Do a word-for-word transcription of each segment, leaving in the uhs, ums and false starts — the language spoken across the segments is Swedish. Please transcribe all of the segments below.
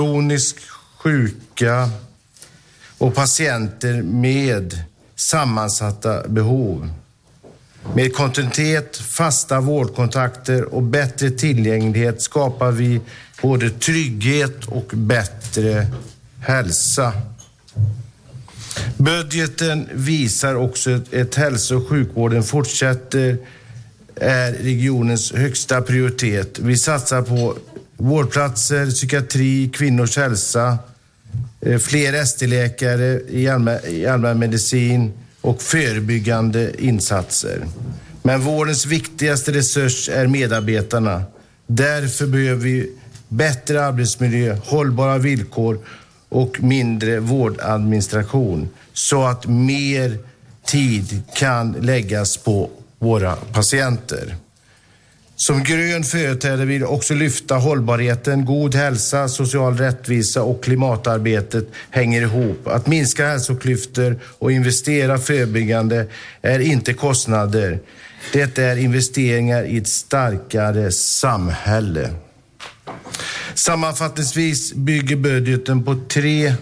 kroniskt sjuka och patienter med sammansatta behov. Med kontinuitet, fasta vårdkontakter och bättre tillgänglighet skapar vi både trygghet och bättre hälsa. Budgeten visar också att ett hälso- och sjukvården fortsätter är regionens högsta prioritet. Vi satsar på vårdplatser, psykiatri, kvinnors hälsa, fler S T-läkare i allmän, i allmän medicin och förebyggande insatser. Men vårdens viktigaste resurs är medarbetarna. Därför behöver vi bättre arbetsmiljö, hållbara villkor och mindre vårdadministration så att mer tid kan läggas på våra patienter. Som grön företrädare vill jag också lyfta hållbarheten, god hälsa, social rättvisa och klimatarbetet hänger ihop. Att minska hälsoklyftor och investera förebyggande är inte kostnader. Det är investeringar i ett starkare samhälle. Sammanfattningsvis bygger budgeten på tre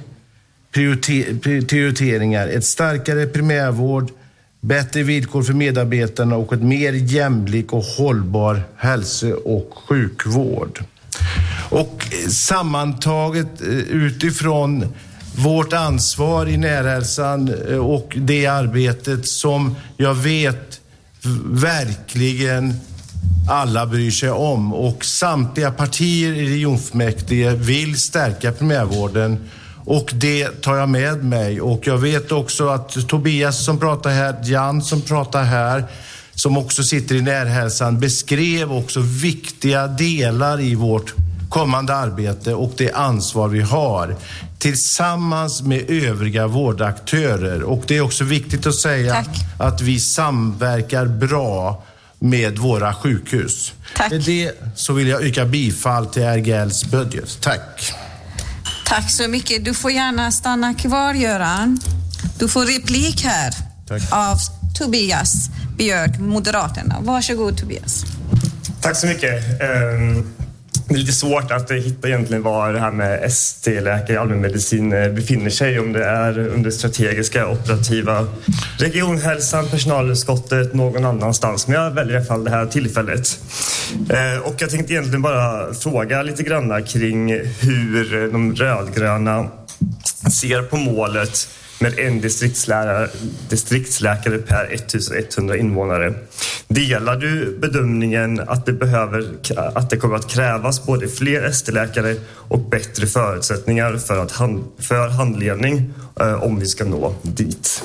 prioriteringar. Ett starkare primärvård, bättre villkor för medarbetarna och ett mer jämlik och hållbar hälso- och sjukvård. Och sammantaget utifrån vårt ansvar i närhälsan och det arbetet som jag vet verkligen alla bryr sig om och samtliga partier i regionfullmäktige vill stärka primärvården. Och det tar jag med mig. Och jag vet också att Tobias som pratar här, Jan som pratar här, som också sitter i närhälsan, beskrev också viktiga delar i vårt kommande arbete och det ansvar vi har tillsammans med övriga vårdaktörer. Och det är också viktigt att säga Tack. Att vi samverkar bra med våra sjukhus. Tack. Med det så vill jag yrka bifall till R G L:s budget. Tack. Tack så mycket. Du får gärna stanna kvar, Göran. Du får replik här. Tack. Av Tobias Björk, Moderaterna. Varsågod, Tobias. Tack så mycket. Det är lite svårt att hitta egentligen var det här med S T-läkare i allmänmedicin befinner sig. Om det är under strategiska, operativa, regionhälsan, personalutskottet, någon annanstans. Men jag väljer i alla fall det här tillfället. Och jag tänkte egentligen bara fråga lite grann kring hur de rödgröna ser på målet med en distriktsläkare, distriktsläkare per ettusen etthundra invånare. Delar du bedömningen att det, behöver, att det kommer att krävas både fler S T-läkare och bättre förutsättningar för, att hand, för handledning eh, om vi ska nå dit?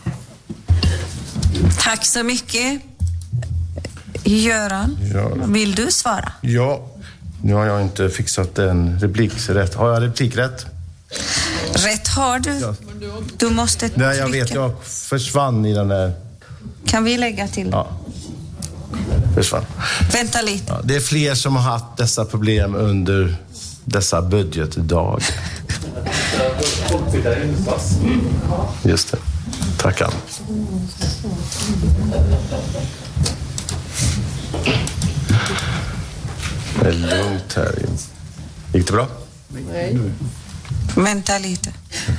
Tack så mycket. Göran, ja. Vill du svara? Ja, nu har jag inte fixat en replikrätt. Har jag replikrätt? Rätt har du. Ja. Du måste trycka. Nej, jag vet, jag försvann i den där. Kan vi lägga till? Ja. Försvann. Vänta lite. Ja, det är fler som har haft dessa problem under dessa budgetdag. Just det. Tack, Ann. Det är lugnt här. Gick det bra? Nej. Vänta lite.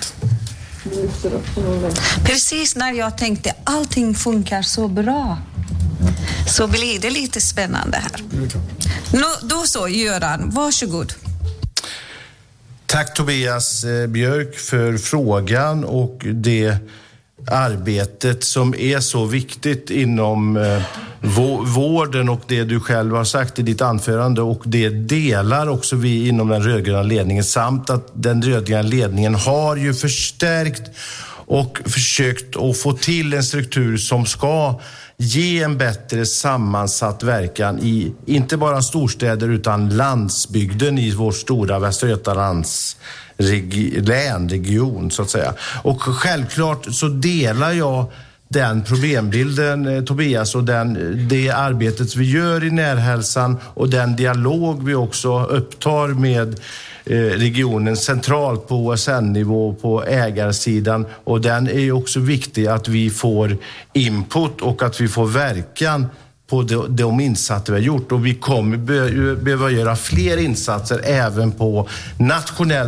Precis när jag tänkte allting funkar så bra så blir det lite spännande här. Nå, då så, Göran, varsågod. Tack Tobias Björk för frågan och det arbetet som är så viktigt inom eh, vården och det du själv har sagt i ditt anförande, och det delar också vi inom den rödgröna ledningen, samt att den rödgröna ledningen har ju förstärkt och försökt att få till en struktur som ska ge en bättre sammansatt verkan i inte bara storstäder utan landsbygden i vår stora Västra Götalands reg- län, region så att säga. Och självklart så delar jag den problembilden, Tobias, och den, det arbetet vi gör i närhälsan och den dialog vi också upptar med eh, regionen centralt på O S N-nivå på ägarsidan, och den är ju också viktig att vi får input och att vi får verkan på de, de insatser vi har gjort, och vi kommer be- behöva göra fler insatser även på nationell